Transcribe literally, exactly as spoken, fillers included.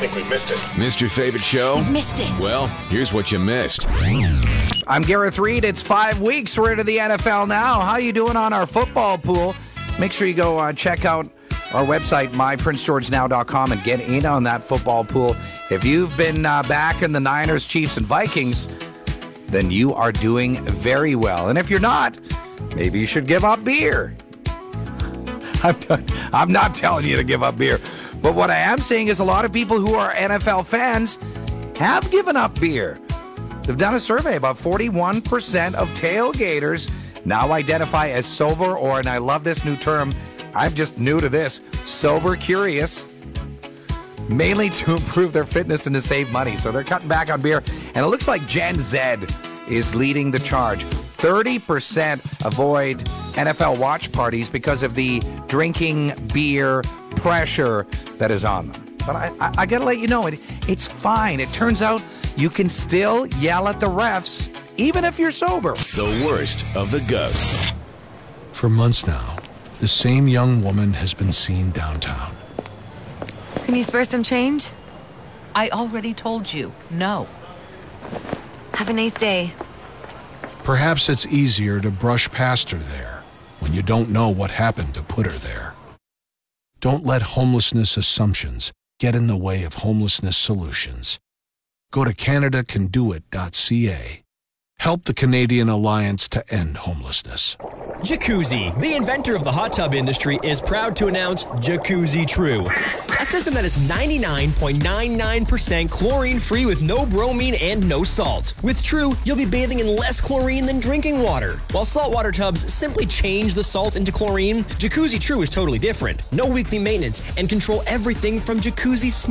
think we missed it. Missed your favorite show? You missed it. Well, here's what you missed. I'm Gareth Reed. It's five weeks. We're into the N F L now. How you doing on our football pool? Make sure you go uh, check out our website, my prince george now dot com, and get in on that football pool. If you've been uh, back in the Niners, Chiefs, and Vikings, then you are doing very well. And if you're not, maybe you should give up beer. I'm, I'm not telling you to give up beer. But what I am saying is a lot of people who are N F L fans have given up beer. They've done a survey. About forty-one percent of tailgaters now identify as sober, or, and I love this new term, I'm just new to this, sober curious, mainly to improve their fitness and to save money. So they're cutting back on beer. And it looks like Gen Z is leading the charge. thirty percent avoid N F L watch parties because of the drinking beer pressure that is on them. But I, I, I got to let you know, it, it's fine. It turns out you can still yell at the refs, even if you're sober. The worst of the ghosts. For months now, the same young woman has been seen downtown. Can you spare some change? I already told you, no. Have a nice day. Perhaps it's easier to brush past her there when you don't know what happened to put her there. Don't let homelessness assumptions get in the way of homelessness solutions. Go to canada can do it dot c a. Help the Canadian Alliance to End Homelessness. Jacuzzi, the inventor of the hot tub industry, is proud to announce Jacuzzi True, a system that is ninety-nine point nine nine percent chlorine-free with no bromine and no salt. With True, you'll be bathing in less chlorine than drinking water. While saltwater tubs simply change the salt into chlorine, Jacuzzi True is totally different. No weekly maintenance and control everything from Jacuzzi